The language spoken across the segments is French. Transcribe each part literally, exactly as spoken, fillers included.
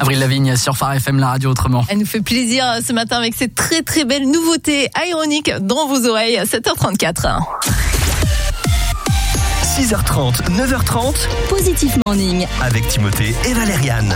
Avril Lavigne sur Phare F M, la radio autrement. Elle nous fait plaisir ce matin avec cette très très belle nouveauté ironique dans vos oreilles, sept heures trente-quatre. six heures trente, neuf heures trente, Positif Morning avec Timothée et Valériane.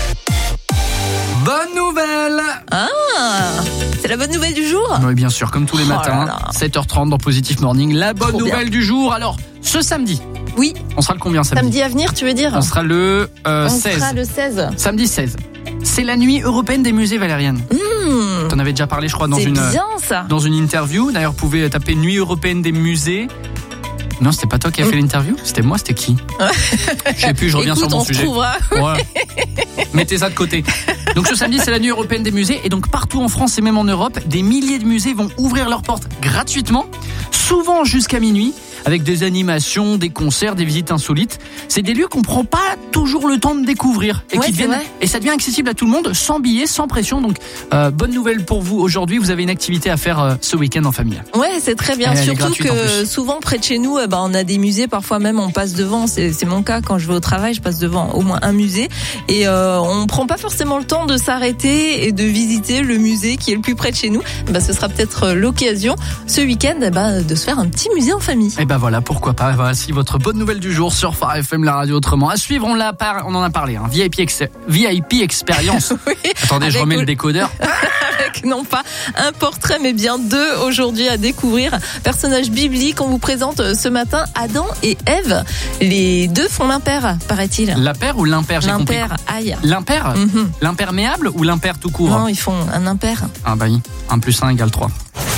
Bonne nouvelle! Ah, c'est la bonne nouvelle du jour? Oui, bien sûr, comme tous les Oh matins, là là. sept heures trente dans Positif Morning, la bonne Trop nouvelle bien. du jour. Alors, ce samedi, Oui, on sera le combien samedi? samedi à venir, tu veux dire? On sera le euh, On seize. sera le seize. Samedi seize. C'est la nuit européenne des musées, Valériane. Mmh, T'en avais déjà parlé, je crois, dans c'est une, bien ça. dans une interview. D'ailleurs, vous pouvez taper Nuit européenne des musées. Non, c'était pas toi qui as fait l'interview? C'était moi, c'était qui? Je sais plus, je reviens Écoute, sur mon on se sujet. trouvera. Ouais. Mettez ça de côté. Donc ce samedi, c'est la nuit européenne des musées. Et donc partout en France et même en Europe, des milliers de musées vont ouvrir leurs portes gratuitement, souvent jusqu'à minuit, avec des animations, des concerts, des visites insolites. C'est des lieux qu'on prend pas toujours le temps de découvrir et Ouais, qui c'est deviennent vrai. et ça devient accessible à tout le monde, sans billets, sans pression. Donc euh, bonne nouvelle pour vous aujourd'hui. Vous avez une activité à faire euh, ce week-end en famille. Ouais, c'est très bien. Elle est Surtout gratuite en que plus. souvent près de chez nous, eh ben, on a des musées. Parfois même, on passe devant. C'est, c'est mon cas quand je vais au travail, je passe devant au moins un musée. Et euh, on prend pas forcément le temps de s'arrêter et de visiter le musée qui est le plus près de chez nous. Ben, ce sera peut-être l'occasion ce week-end eh ben, de se faire un petit musée en famille. Et ben voilà, pourquoi pas. Voici votre bonne nouvelle du jour sur Phare F M, la radio autrement. À suivre, on, l'a par... on en a parlé. Hein. V I P, ex... V I P Experience. Oui, Attendez, je avec remets au- le décodeur. avec non pas un portrait, mais bien deux aujourd'hui à découvrir. Personnage biblique, on vous présente ce matin Adam et Ève. Les deux font l'impair, paraît-il. La paire ou l'impair, j'ai compris. L'impair, aïe. L'impair Mhm. L'imperméable ou l'impair tout court? Non, ils font un impair. Ah bah oui, un plus un égale trois.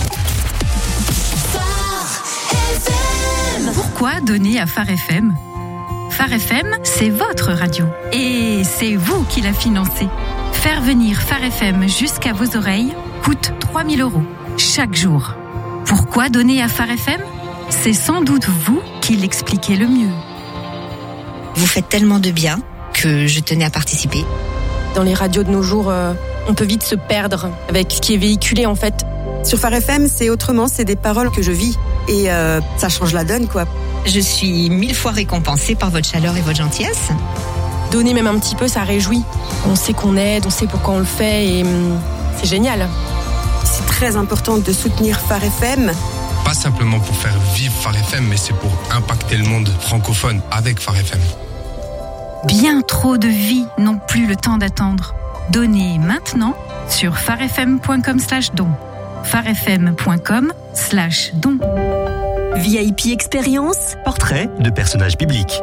Pourquoi donner à Phare F M? Phare F M, c'est votre radio. Et c'est vous qui la financez. Faire venir Phare F M jusqu'à vos oreilles coûte trois mille euros chaque jour. Pourquoi donner à Phare F M? C'est sans doute vous qui l'expliquez le mieux. Vous faites tellement de bien que je tenais à participer. Dans les radios de nos jours, euh, on peut vite se perdre avec ce qui est véhiculé en fait. Sur Phare F M, c'est autrement, c'est des paroles que je vis et euh, ça change la donne quoi. Je suis mille fois récompensée par votre chaleur et votre gentillesse. Donner même un petit peu, ça réjouit. On sait qu'on aide, on sait pourquoi on le fait et hum, c'est génial. C'est très important de soutenir Phare F M. Pas simplement pour faire vivre Phare F M, mais c'est pour impacter le monde francophone avec Phare F M. Bien trop de vies n'ont plus le temps d'attendre. Donnez maintenant sur pharefm.com slash don. pharefm.com slash don. V I P Experience, Portrait de personnages bibliques.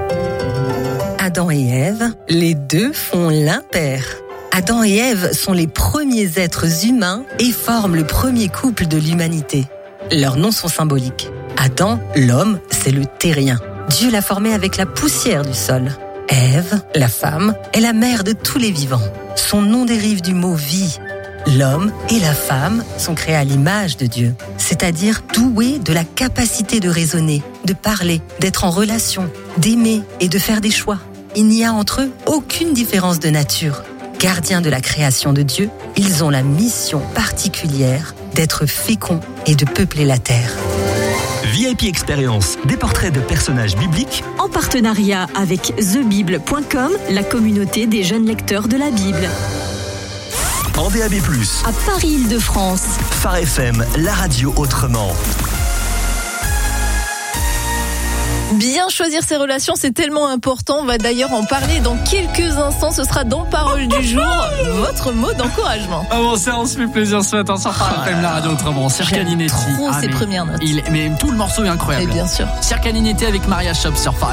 Adam et Ève, les deux font l'impair. Adam et Ève sont les premiers êtres humains et forment le premier couple de l'humanité. Leurs noms sont symboliques. Adam, l'homme, c'est le terrien. Dieu l'a formé avec la poussière du sol. Ève, la femme, est la mère de tous les vivants. Son nom dérive du mot vie. L'homme et la femme sont créés à l'image de Dieu, c'est-à-dire doués de la capacité de raisonner, de parler, d'être en relation, d'aimer et de faire des choix. Il n'y a entre eux aucune différence de nature. Gardiens de la création de Dieu, ils ont la mission particulière d'être féconds et de peupler la terre. V I P Experience, des portraits de personnages bibliques en partenariat avec the bible point com, la communauté des jeunes lecteurs de la Bible. en D A B plus, À Paris-Île-de-France. Phare F M, la radio autrement. Bien choisir ses relations, c'est tellement important. On va d'ailleurs en parler dans quelques instants. Ce sera dans Parole du jour, votre mot d'encouragement. Ah bon, ça, on se fait plaisir ce matin sur Phare F M, la radio autrement. Circa J'aime Ninetti. trop Ah, ses mais premières notes. il- Mais tout le morceau est Et incroyable. bien sûr. Circa Ninetti avec Maria Shop sur Phare